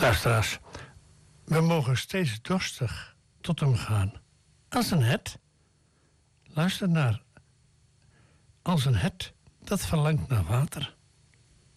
Luisteraars, we mogen steeds dorstig tot hem gaan. Als een het. Luister naar. Als een het dat verlangt naar water.